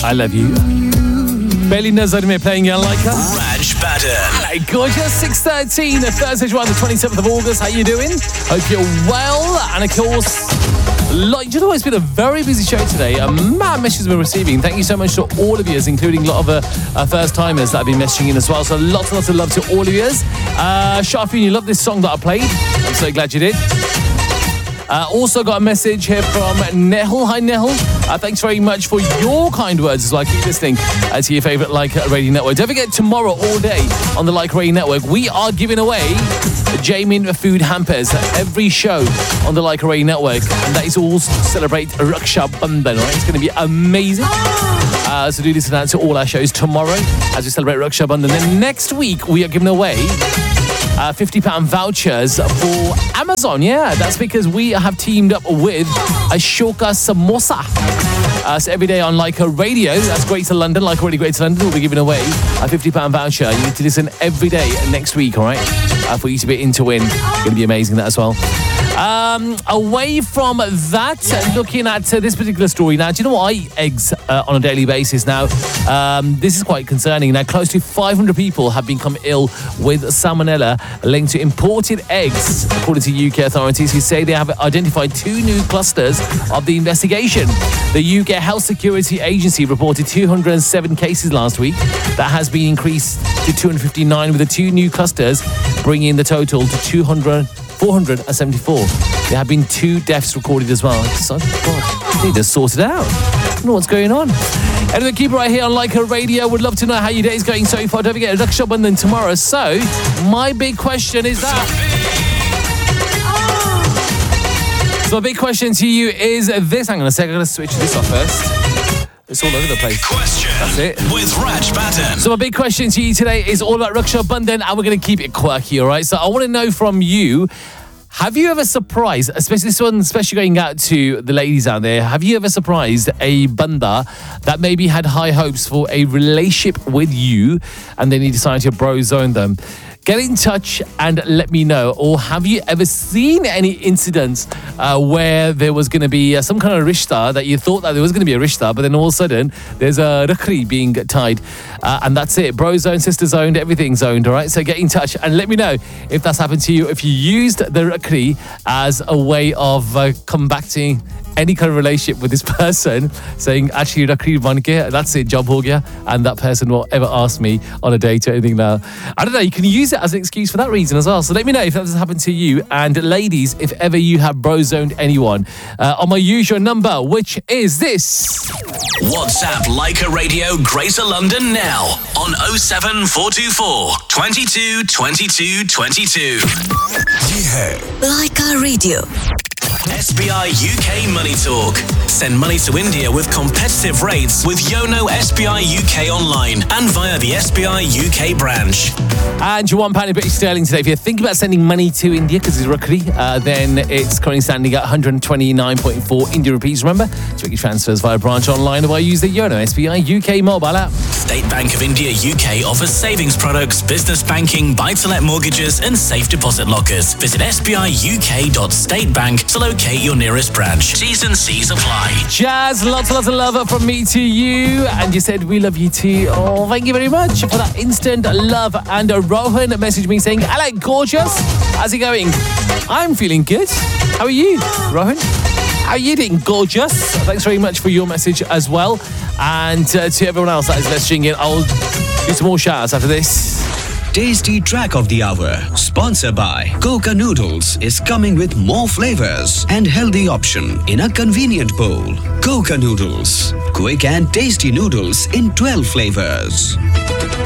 I love you. Belly Nazar me playing you like her. Raj Baden. Hello, gorgeous. 6:13, Thursday, the 27th of August. How you doing? Hope you're well. And of course, you know, it's been a very busy show today. A mad messages we're receiving. Thank you so much to all of you, including a lot of first timers that have been messaging in as well. So lots and lots of love to all of you. Shafin, you love this song that I played. I'm so glad you did. Also got a message here from Nehal. Hi, Nehal. Thanks very much for your kind words as well. Keep listening to your favourite Like Radio Network. Don't forget, tomorrow all day on the Like Radio Network, we are giving away Jamin food hampers every show on the Like Radio Network. And that is all to celebrate Raksha Bandhan, right? It's going to be amazing. So do listen out to all our shows tomorrow as we celebrate Raksha Bandhan. Then next week, we are giving away £50 vouchers for Amazon. Yeah, that's because we have teamed up with Ashoka Samosa. So every day on Like a Radio, that's Greater London, Like a Radio Greater London, we'll be giving away a £50 voucher. You need to listen every day next week, all right? For you to be in to win. It's going to be amazing, that as well. Away from that, looking at this particular story now, do you know what? I eat eggs on a daily basis now. This is quite concerning. Now, close to 500 people have become ill with salmonella linked to imported eggs, according to UK authorities, who say they have identified 2 new clusters of the investigation. The UK Health Security Agency reported 207 cases last week. That has been increased to 259 with the 2 new clusters, bringing the total to 474. There have been 2 deaths recorded as well. So, God, they need to sort it out. I don't know what's going on. Anyway, keep it right here on Like a Radio. Would love to know how your day is going so far. Don't forget, Raksha Bandhan tomorrow. So, my big question is that. So, my big question to you is this. Hang on a sec. I'm going to switch this off first. It's all over the place. Question. That's it. With Raj Baden. So my big question to you today is all about Raksha Bandhan, and we're going to keep it quirky, all right? So I want to know from you, have you ever surprised, especially this one, especially going out to the ladies out there, have you ever surprised a banda that maybe had high hopes for a relationship with you and then you decided to bro zone them? Get in touch and let me know. Or have you ever seen any incidents where there was going to be some kind of rishta, that you thought that there was going to be a rishta, but then all of a sudden there's a rakhri being tied, and that's it. Bro zone, sister zoned, everything zoned, all right? So get in touch and let me know if that's happened to you, if you used the rakhri as a way of combating any kind of relationship with this person, saying, actually, rakhri ban ke, that's it, job ho gaya, and that person won't ever ask me on a date or anything now. I don't know, you can use it as an excuse for that reason as well. So let me know if that has happened to you. And ladies, if ever you have bro zoned anyone, on my usual number, which is this. WhatsApp Like a Radio Greater London now on 07424 22 22 22. Like a Radio. SBI UK Money Talk. Send money to India with competitive rates with Yono SBI UK online and via the SBI UK branch. And your £1 in British sterling today. If you're thinking about sending money to India because it's rakhri, then it's currently standing at 129.4 Indian rupees. Remember to make your transfers via branch online or use the Yono SBI UK mobile app. State Bank of India UK offers savings products, business banking, buy-to-let mortgages and safe deposit lockers. Visit sbiuk.statebank to locate your nearest branch. T's and C's apply. Jazz, lots and lots of love from me to you. And you said we love you too. Oh, thank you very much for that instant love. And Rohan messaged me saying, hello, gorgeous. How's it going? I'm feeling good. How are you, Rohan? How are you doing, gorgeous? Thanks very much for your message as well. And to everyone else that is messaging in, I'll do some more shouts after this. Tasty Track of the Hour, sponsored by Coca Noodles, is coming with more flavors and healthy option in a convenient bowl. Coca Noodles, quick and tasty noodles in 12 flavors.